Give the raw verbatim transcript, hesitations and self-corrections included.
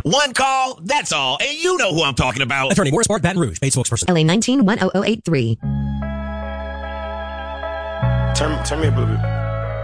One call, that's all. And you know who I'm talking about. Attorney Morris Bart, Baton Rouge, paid spokesperson. L A nineteen one oh oh eight three. Turn, turn me up a little bit.